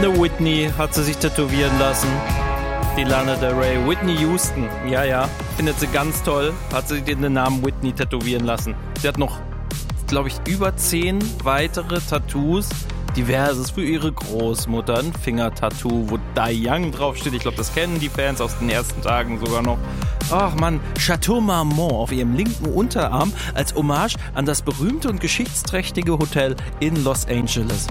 Eine Whitney hat sie sich tätowieren lassen. Die Lana Del Rey. Whitney Houston. Ja. Findet sie ganz toll. Hat sie den Namen Whitney tätowieren lassen. Sie hat noch, glaube ich, über 10 weitere Tattoos. Diverses für ihre Großmutter. Ein Fingertattoo, wo Die Young draufsteht. Ich glaube, das kennen die Fans aus den ersten Tagen sogar noch. Ach man, Chateau Marmont auf ihrem linken Unterarm als Hommage an das berühmte und geschichtsträchtige Hotel in Los Angeles.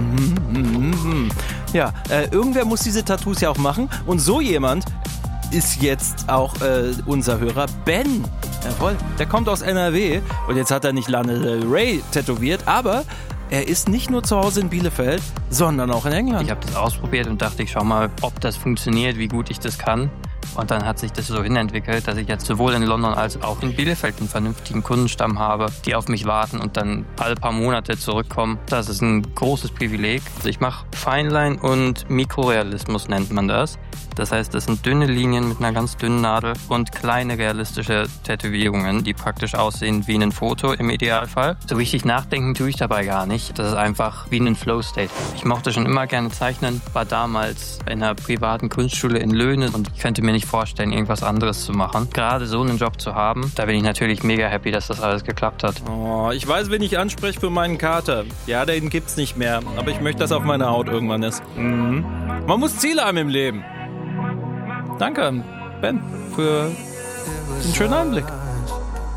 Ja, irgendwer muss diese Tattoos ja auch machen. Und so jemand ist jetzt auch unser Hörer Ben. Jawohl, der kommt aus NRW. Und jetzt hat er nicht Lana Del Rey tätowiert, aber er ist nicht nur zu Hause in Bielefeld, sondern auch in England. Ich habe das ausprobiert und dachte, ich schau mal, ob das funktioniert, wie gut ich das kann. Und dann hat sich das so hinentwickelt, dass ich jetzt sowohl in London als auch in Bielefeld einen vernünftigen Kundenstamm habe, die auf mich warten und dann alle paar Monate zurückkommen. Das ist ein großes Privileg. Also ich mache Feinline und Mikrorealismus nennt man das. Das heißt, das sind dünne Linien mit einer ganz dünnen Nadel und kleine realistische Tätowierungen, die praktisch aussehen wie ein Foto im Idealfall. So richtig nachdenken tue ich dabei gar nicht. Das ist einfach wie ein Flow-State. Ich mochte schon immer gerne zeichnen, war damals in einer privaten Kunstschule in Löhne und ich könnte mir nicht vorstellen, irgendwas anderes zu machen. Gerade so einen Job zu haben, da bin ich natürlich mega happy, dass das alles geklappt hat. Oh, ich weiß, wen ich anspreche für meinen Kater. Ja, den gibt's nicht mehr, aber ich möchte, dass auf meiner Haut irgendwann ist. Man muss Ziele haben im Leben. Danke, Ben, für den schönen Einblick.